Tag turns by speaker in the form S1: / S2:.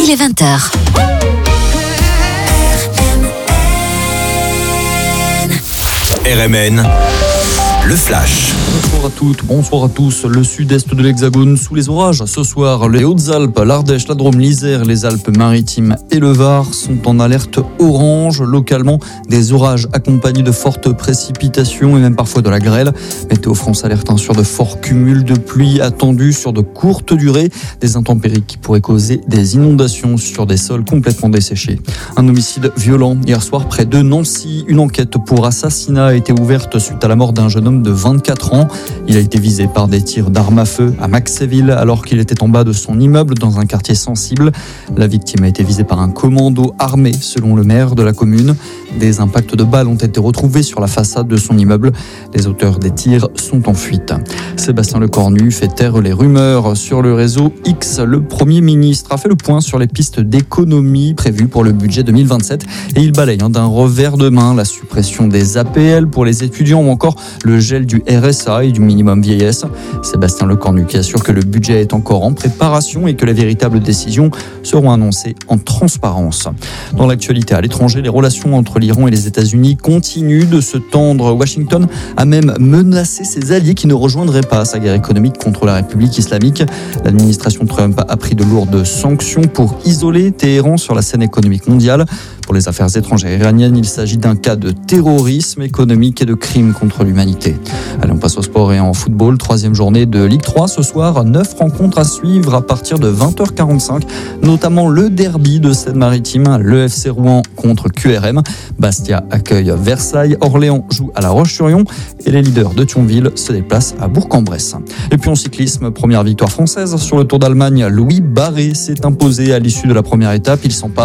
S1: il est 20h.
S2: RMN, le flash.
S3: Bonsoir à toutes, bonsoir à tous. Le sud-est de l'Hexagone sous les orages. Ce soir, les Hautes-Alpes, l'Ardèche, la Drôme, l'Isère, les Alpes-Maritimes et le Var sont en alerte orange. Localement, des orages accompagnés de fortes précipitations et même parfois de la grêle. Météo France alerte sur de forts cumuls de pluie attendus sur de courtes durées. Des intempéries qui pourraient causer des inondations sur des sols complètement desséchés. Un homicide violent hier soir près de Nancy. Une enquête pour assassinat a été ouverte suite à la mort d'un jeune homme de 24 ans. Il a été visé par des tirs d'armes à feu à Maxéville alors qu'il était en bas de son immeuble dans un quartier sensible. La victime a été visée par un commando armé selon le maire de la commune. Des impacts de balles ont été retrouvés sur la façade de son immeuble. Les auteurs des tirs sont en fuite. Sébastien Lecornu fait taire les rumeurs sur le réseau X. Le Premier ministre a fait le point sur les pistes d'économie prévues pour le budget 2027 et il balaye d'un revers de main la suppression des APL pour les étudiants ou encore le gel du RSA et du minimum vieillesse. Sébastien Lecornu qui assure que le budget est encore en préparation et que les véritables décisions seront annoncées en transparence. Dans l'actualité à l'étranger, les relations entre l'Iran et les États-Unis continuent de se tendre. Washington a même menacé ses alliés qui ne rejoindraient pas sa guerre économique contre la République islamique. L'administration Trump a pris de lourdes sanctions pour isoler Téhéran sur la scène économique mondiale. Pour les affaires étrangères iraniennes, il s'agit d'un cas de terrorisme économique et de crime contre l'humanité. Allez, on passe au sport et en football. 3e journée de Ligue 3 ce soir. 9 rencontres à suivre à partir de 20h45, notamment le derby de Seine-Maritime, le FC Rouen contre QRM. Bastia accueille Versailles. Orléans joue à La Roche-sur-Yon et les leaders de Thionville se déplacent à Bourg-en-Bresse. Et puis en cyclisme, première victoire française sur le Tour d'Allemagne. Louis Barré s'est imposé à l'issue de la première étape. Il s'empare